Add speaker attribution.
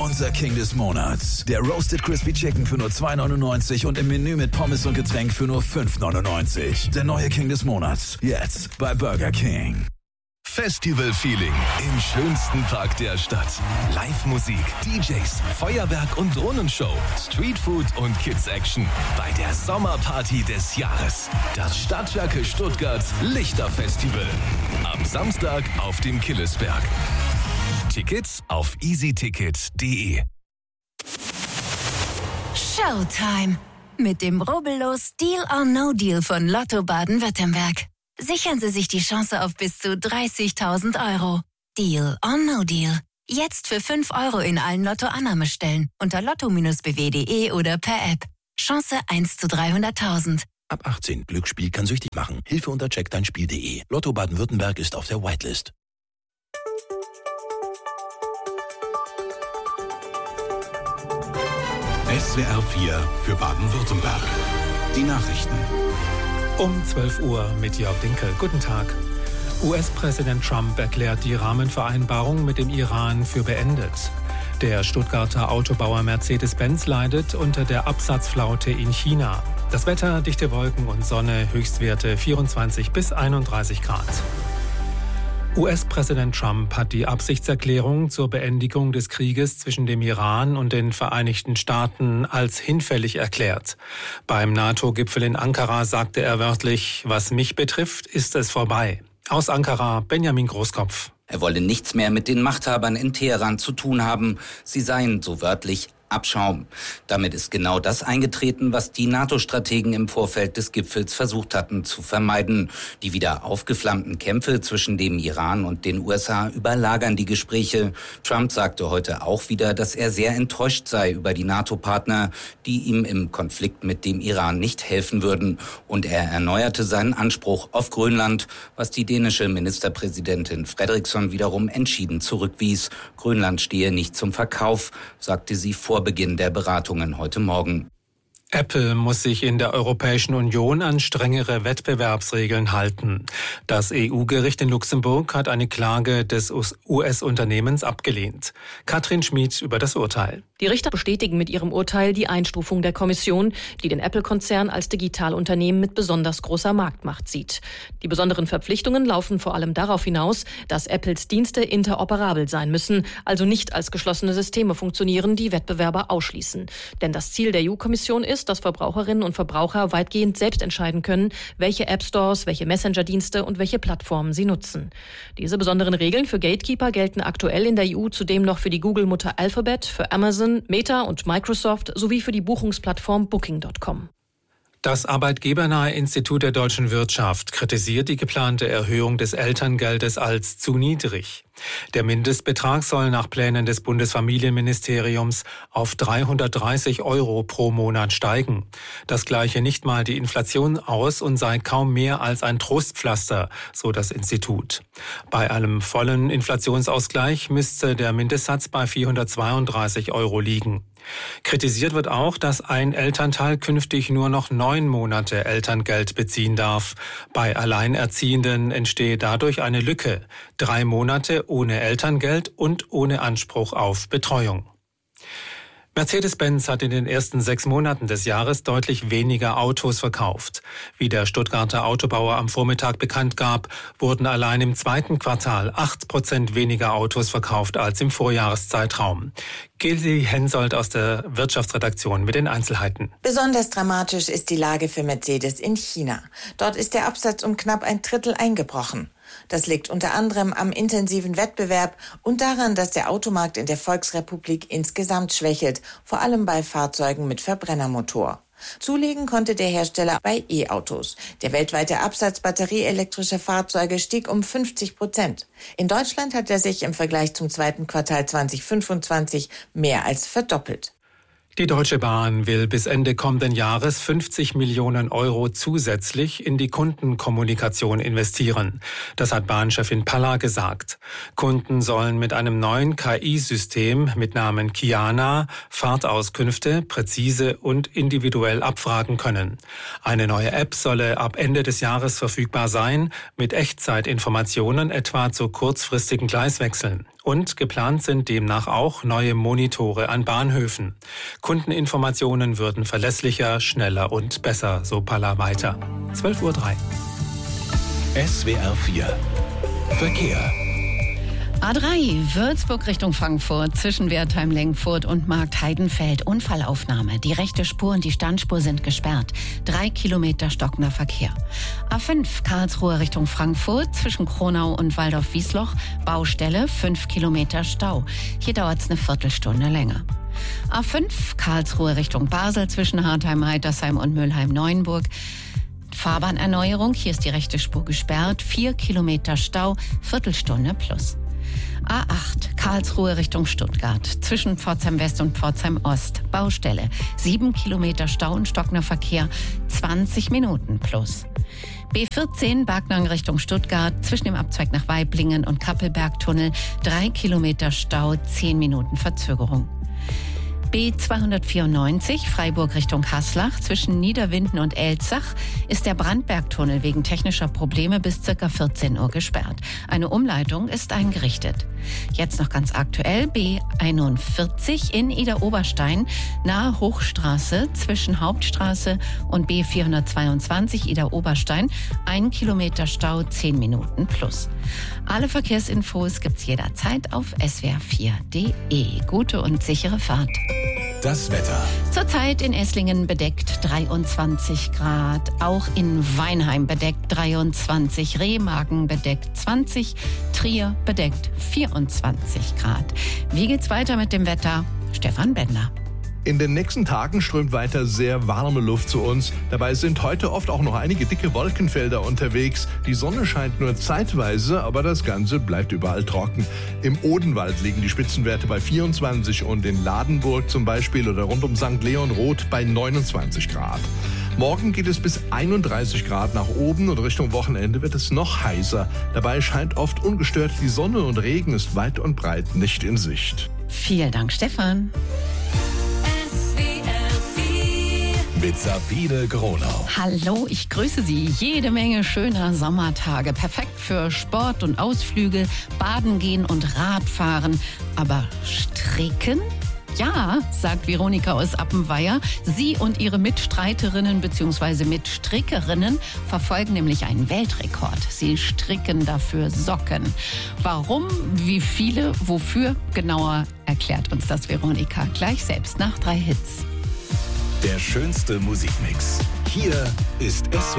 Speaker 1: Unser King des Monats. Der Roasted Crispy Chicken für nur 2,99 und im Menü mit Pommes und Getränk für nur 5,99. Der neue King des Monats. Jetzt bei Burger King.
Speaker 2: Festival-Feeling im schönsten Park der Stadt. Live-Musik, DJs, Feuerwerk und Drohnenshow, Streetfood und Kids-Action bei der Sommerparty des Jahres. Das Stadtwerke Stuttgart Lichterfestival. Am Samstag auf dem Killesberg. Tickets auf easyticket.de.
Speaker 3: Showtime mit dem rubbellos Deal or No Deal von Lotto Baden-Württemberg. Sichern Sie sich die Chance auf bis zu 30.000 €. Deal or No Deal. Jetzt für 5 € in allen Lotto-Annahmestellen unter lotto-bw.de oder per App. Chance 1 zu 300.000.
Speaker 4: Ab 18. Glücksspiel kann süchtig machen. Hilfe unter checkdeinspiel.de. Lotto Baden-Württemberg ist auf der Whitelist.
Speaker 5: SWR 4 für Baden-Württemberg. Die Nachrichten.
Speaker 6: Um 12 Uhr mit Jörg Dinkel. Guten Tag. US-Präsident Trump erklärt die Rahmenvereinbarung mit dem Iran für beendet. Der Stuttgarter Autobauer Mercedes-Benz leidet unter der Absatzflaute in China. Das Wetter, dichte Wolken und Sonne, Höchstwerte 24 bis 31 Grad. US-Präsident Trump hat die Absichtserklärung zur Beendigung des Krieges zwischen dem Iran und den Vereinigten Staaten als hinfällig erklärt. Beim NATO-Gipfel in Ankara sagte er wörtlich: Was mich betrifft, ist es vorbei. Aus Ankara, Benjamin Großkopf.
Speaker 7: Er wolle nichts mehr mit den Machthabern in Teheran zu tun haben. Sie seien, so wörtlich, Abschaum. Damit ist genau das eingetreten, was die NATO-Strategen im Vorfeld des Gipfels versucht hatten zu vermeiden. Die wieder aufgeflammten Kämpfe zwischen dem Iran und den USA überlagern die Gespräche. Trump sagte heute auch wieder, dass er sehr enttäuscht sei über die NATO-Partner, die ihm im Konflikt mit dem Iran nicht helfen würden. Und er erneuerte seinen Anspruch auf Grönland, was die dänische Ministerpräsidentin Fredriksson wiederum entschieden zurückwies. Grönland stehe nicht zum Verkauf, sagte sie vor Beginn der Beratungen heute Morgen.
Speaker 6: Apple muss sich in der Europäischen Union an strengere Wettbewerbsregeln halten. Das EU-Gericht in Luxemburg hat eine Klage des US-Unternehmens abgelehnt. Katrin Schmid über das Urteil.
Speaker 8: Die Richter bestätigen mit ihrem Urteil die Einstufung der Kommission, die den Apple-Konzern als Digitalunternehmen mit besonders großer Marktmacht sieht. Die besonderen Verpflichtungen laufen vor allem darauf hinaus, dass Apples Dienste interoperabel sein müssen, also nicht als geschlossene Systeme funktionieren, die Wettbewerber ausschließen. Denn das Ziel der EU-Kommission ist, dass Verbraucherinnen und Verbraucher weitgehend selbst entscheiden können, welche App-Stores, welche Messenger-Dienste und welche Plattformen sie nutzen. Diese besonderen Regeln für Gatekeeper gelten aktuell in der EU zudem noch für die Google-Mutter Alphabet, für Amazon, Meta und Microsoft sowie für die Buchungsplattform Booking.com.
Speaker 6: Das Arbeitgebernahe Institut der deutschen Wirtschaft kritisiert die geplante Erhöhung des Elterngeldes als zu niedrig. Der Mindestbetrag soll nach Plänen des Bundesfamilienministeriums auf 330 € pro Monat steigen. Das gleiche nicht mal die Inflation aus und sei kaum mehr als ein Trostpflaster, so das Institut. Bei einem vollen Inflationsausgleich müsste der Mindestsatz bei 432 € liegen. Kritisiert wird auch, dass ein Elternteil künftig nur noch 9 Monate Elterngeld beziehen darf. Bei Alleinerziehenden entstehe dadurch eine Lücke: 3 Monate ohne Elterngeld und ohne Anspruch auf Betreuung. Mercedes-Benz hat in den ersten 6 Monaten des Jahres deutlich weniger Autos verkauft. Wie der Stuttgarter Autobauer am Vormittag bekannt gab, wurden allein im zweiten Quartal 8% weniger Autos verkauft als im Vorjahreszeitraum. Gilsi Hensoldt aus der Wirtschaftsredaktion mit den Einzelheiten.
Speaker 9: Besonders dramatisch ist die Lage für Mercedes in China. Dort ist der Absatz um knapp 1/3 eingebrochen. Das liegt unter anderem am intensiven Wettbewerb und daran, dass der Automarkt in der Volksrepublik insgesamt schwächelt, vor allem bei Fahrzeugen mit Verbrennermotor. Zulegen konnte der Hersteller bei E-Autos. Der weltweite Absatz batterieelektrischer Fahrzeuge stieg um 50%. In Deutschland hat er sich im Vergleich zum zweiten Quartal 2025 mehr als verdoppelt.
Speaker 6: Die Deutsche Bahn will bis Ende kommenden Jahres 50 Millionen € zusätzlich in die Kundenkommunikation investieren. Das hat Bahnchefin Palla gesagt. Kunden sollen mit einem neuen KI-System mit Namen Kiana Fahrtauskünfte präzise und individuell abfragen können. Eine neue App solle ab Ende des Jahres verfügbar sein, mit Echtzeitinformationen etwa zu kurzfristigen Gleiswechseln. Und geplant sind demnach auch neue Monitore an Bahnhöfen. Kundeninformationen würden verlässlicher, schneller und besser, so Palla weiter. 12:03 Uhr.
Speaker 4: SWR 4 Verkehr.
Speaker 10: A3 Würzburg Richtung Frankfurt zwischen Wertheim-Lengfurt und Markt-Heidenfeld. Unfallaufnahme. Die rechte Spur und die Standspur sind gesperrt. 3 Kilometer stockender Verkehr. A5 Karlsruhe Richtung Frankfurt zwischen Kronau und Waldorf-Wiesloch. Baustelle, 5 Kilometer Stau. Hier dauert es eine Viertelstunde länger. A5 Karlsruhe Richtung Basel zwischen Hartheim-Heitersheim und Mülheim-Neuenburg. Fahrbahnerneuerung, hier ist die rechte Spur gesperrt. 4 Kilometer Stau, Viertelstunde plus. A8 Karlsruhe Richtung Stuttgart zwischen Pforzheim West und Pforzheim Ost. Baustelle, 7 Kilometer Stau und stockender Verkehr, 20 Minuten plus. B14 Backnang Richtung Stuttgart zwischen dem Abzweig nach Waiblingen und Kappelbergtunnel, 3 Kilometer Stau, 10 Minuten Verzögerung. B294 Freiburg Richtung Haslach zwischen Niederwinden und Elzach ist der Brandbergtunnel wegen technischer Probleme bis ca. 14 Uhr gesperrt. Eine Umleitung ist eingerichtet. Jetzt noch ganz aktuell B41 in Idar-Oberstein nahe Hochstraße zwischen Hauptstraße und B422 Idar-Oberstein. 1 Kilometer Stau, 10 Minuten plus. Alle Verkehrsinfos gibt's jederzeit auf swr4.de. Gute und sichere Fahrt.
Speaker 1: Das Wetter.
Speaker 10: Zurzeit in Esslingen bedeckt 23 Grad, auch in Weinheim bedeckt 23, Remagen bedeckt 20, Trier bedeckt 24 Grad. Wie geht's weiter mit dem Wetter? Stefan Bender.
Speaker 11: In den nächsten Tagen strömt weiter sehr warme Luft zu uns. Dabei sind heute oft auch noch einige dicke Wolkenfelder unterwegs. Die Sonne scheint nur zeitweise, aber das Ganze bleibt überall trocken. Im Odenwald liegen die Spitzenwerte bei 24 und in Ladenburg zum Beispiel oder rund um St. Leon Roth bei 29 Grad. Morgen geht es bis 31 Grad nach oben und Richtung Wochenende wird es noch heißer. Dabei scheint oft ungestört die Sonne und Regen ist weit und breit nicht in Sicht.
Speaker 10: Vielen Dank, Stefan.
Speaker 1: Mit Sabine Gronau.
Speaker 10: Hallo, ich grüße Sie. Jede Menge schöner Sommertage. Perfekt für Sport und Ausflüge, Baden gehen und Radfahren. Aber stricken? Ja, sagt Veronika aus Appenweier. Sie und ihre Mitstreiterinnen bzw. Mitstrickerinnen verfolgen nämlich einen Weltrekord. Sie stricken dafür Socken. Warum, wie viele, wofür? Genauer erklärt uns das Veronika gleich selbst nach 3 Hits.
Speaker 1: Der schönste Musikmix. Hier ist SWR